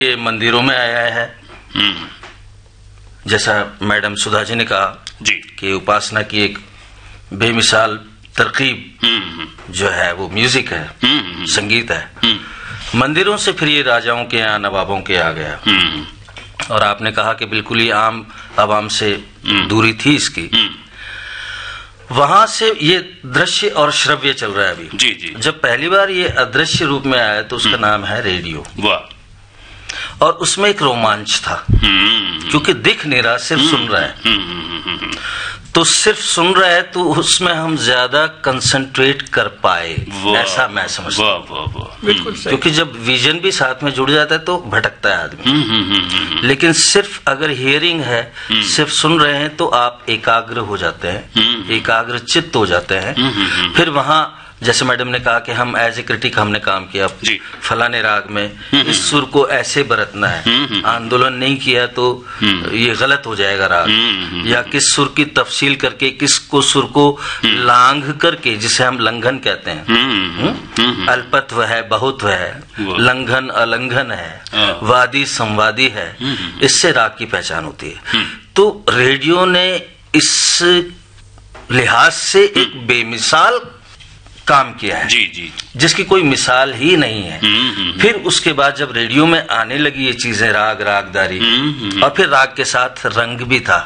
ये मंदिरों में आया है। जैसा मैडम सुधा जी ने कहा जी कि उपासना की एक बेमिसाल तरकीब जो है वो म्यूजिक है, संगीत है। मंदिरों से फिर ये राजाओं के यहाँ, नवाबों के आ गया। और आपने कहा कि बिल्कुल ही आम आवाम से दूरी थी इसकी। वहां से ये दृश्य और श्रव्य चल रहा है अभी। जी जी। जब पहली बार ये अदृश्य रूप में आया तो उसका नाम है रेडियो। वाह। और उसमें एक रोमांच था, क्योंकि दिख नहीं रहा, सिर्फ सुन रहा है। तो सिर्फ सुन रहा है तो उसमें हम ज्यादा कंसंट्रेट कर पाए, ऐसा मैं समझता हूँ। बिल्कुल सही। क्योंकि जब विजन भी साथ में जुड़ जाता है तो भटकता है आदमी। लेकिन सिर्फ अगर हियरिंग है, सिर्फ सुन रहे हैं तो आप एकाग्र हो जाते हैं, एकाग्र चित्त हो जाते हैं। फिर वहां जैसे मैडम ने कहा कि हम एज ए क्रिटिक हमने काम किया, फलाने राग में इस सुर को ऐसे बरतना है, आंदोलन नहीं किया तो ये गलत हो जाएगा राग, या किस सुर की तफसील करके किसको सुर को लांघ करके, जिसे हम लंघन कहते हैं, अल्पत्व है, बहुत्व है, लंघन अलंघन है, वादी संवादी है, इससे राग की पहचान होती है। तो रेडियो ने इस लिहाज से एक बेमिसाल काम किया है, जी जी, जिसकी कोई मिसाल ही नहीं है। फिर उसके बाद जब रेडियो में आने लगी ये चीजें, राग, रागदारी, और फिर राग के साथ रंग भी था।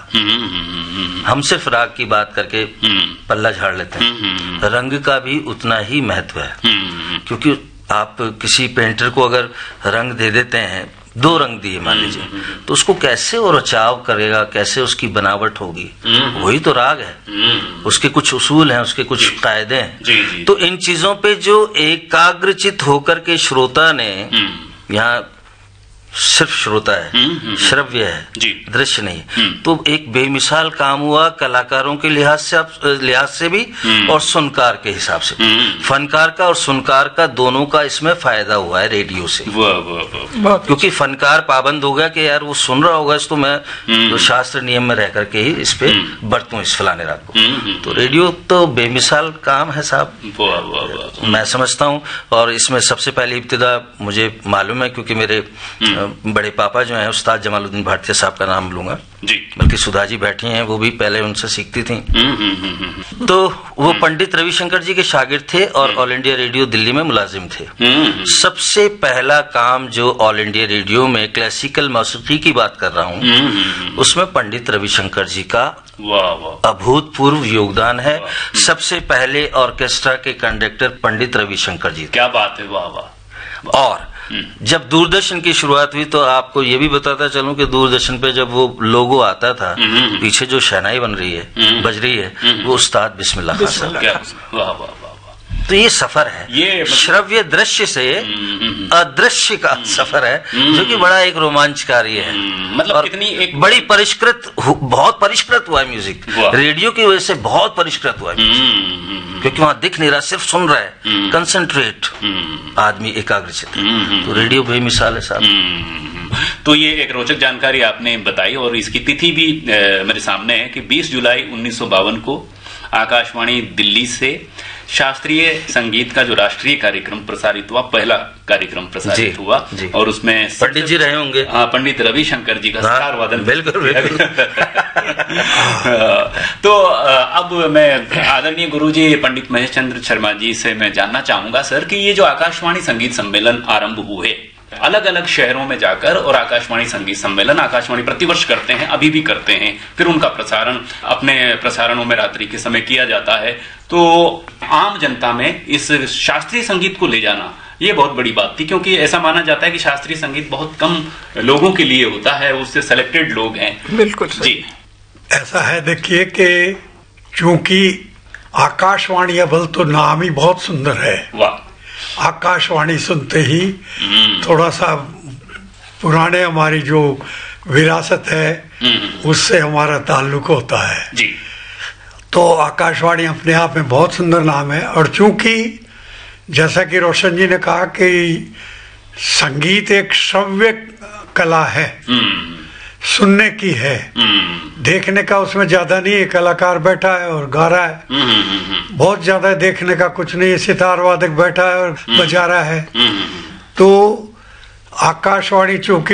हम सिर्फ राग की बात करके पल्ला झाड़ लेते हैं, रंग का भी उतना ही महत्व है। क्योंकि आप किसी पेंटर को अगर रंग दे देते हैं, 2 रंग दिए मान लीजिए, तो उसको कैसे वो रचाव करेगा, कैसे उसकी बनावट होगी, वही तो राग है। उसके कुछ उसूल हैं, उसके कुछ कायदे हैं। तो इन चीजों पे जो एकाग्रचित होकर के श्रोता ने, यहाँ सिर्फ श्रोता है, श्रव्य है, दृश्य नहीं, तो एक बेमिसाल काम हुआ कलाकारों के लिहाज से भी और सुनकार के हिसाब से। फनकार का और सुनकार का दोनों का इसमें फायदा हुआ है रेडियो से। क्योंकि फनकार पाबंद हो गया कि यार वो सुन रहा होगा, तो मैं तो शास्त्र नियम में रह करके ही इस पे बरतूं इस फलाने राग को। तो रेडियो तो बेमिसाल काम है साहब, मैं समझता हूँ। और इसमें सबसे पहली इब्तिदा मुझे मालूम है, क्योंकि मेरे बड़े पापा जो हैं उस्ताद जमालुद्दीन भाटिया साहब का नाम लूंगा जी, बल्कि सुधा जी बैठी हैं, वो भी पहले उनसे सीखती थी। तो वो पंडित रविशंकर जी के शागिर्द थे और ऑल इंडिया रेडियो दिल्ली में मुलाजिम थे। सबसे पहला काम जो ऑल इंडिया रेडियो में, क्लासिकल मौसीकी की बात कर रहा हूँ, उसमें पंडित रविशंकर जी का अभूतपूर्व योगदान है। सबसे पहले ऑर्केस्ट्रा के कंडक्टर पंडित रविशंकर जी। क्या बात है, वाह वाह। और जब दूरदर्शन की शुरुआत हुई तो आपको ये भी बताता चलूं कि दूरदर्शन पे जब वो लोगो आता था, पीछे जो शहनाई बन रही है, बज रही है, वो उस्ताद बिस्मिल्लाह खान साहब। तो ये सफर है, ये श्रव्य दृश्य से अदृश्य का सफर है, जो कि बड़ा एक रोमांचकारी है। मतलब कितनी एक बड़ी परिष्कृत, बहुत परिष्कृत हुआ है म्यूजिक, रेडियो की वजह से बहुत परिष्कृत हुआ है, क्योंकि वहां दिख नहीं रहा, सिर्फ सुन रहा है, कंसंट्रेट, आदमी एकाग्रचित है। तो रेडियो बेमिसाल है साहब। तो ये एक रोचक जानकारी आपने बताई, और इसकी तिथि भी मेरे सामने है कि 20 जुलाई 1952 को आकाशवाणी दिल्ली से शास्त्रीय संगीत का जो राष्ट्रीय कार्यक्रम प्रसारित हुआ, पहला कार्यक्रम प्रसारित हुआ, और उसमें पंडित जी रहे होंगे। हाँ, पंडित रविशंकर जी का सितार वादन। बिल्कुल। तो अब मैं आदरणीय गुरुजी पंडित महेश चंद्र शर्मा जी से मैं जानना चाहूंगा सर कि ये जो आकाशवाणी संगीत सम्मेलन आरंभ हुए अलग अलग शहरों में जाकर, और आकाशवाणी संगीत सम्मेलन आकाशवाणी प्रतिवर्ष करते हैं, अभी भी करते हैं, फिर उनका प्रसारण अपने प्रसारणों में रात्रि के समय किया जाता है, तो आम जनता में इस शास्त्रीय संगीत को ले जाना ये बहुत बड़ी बात थी, क्योंकि ऐसा माना जाता है कि शास्त्रीय संगीत बहुत कम लोगों के लिए होता है, उससे सेलेक्टेड लोग हैं। बिल्कुल जी, ऐसा है। देखिए कि चूंकि आकाशवाणी अव्वल तो नाम ही बहुत सुंदर है, वाह, आकाशवाणी सुनते ही थोड़ा सा पुराने हमारी जो विरासत है उससे हमारा ताल्लुक होता है जी। तो आकाशवाणी अपने आप में बहुत सुंदर नाम है। और चूंकि जैसा कि रोशन जी ने कहा कि संगीत एक श्रव्य कला है, सुनने की है, देखने का उसमें ज्यादा नहीं है, कलाकार बैठा है और गा रहा है, बहुत ज्यादा देखने का कुछ नहीं है, सितार वादक बैठा है और बजा रहा है। तो आकाशवाणी चूंकि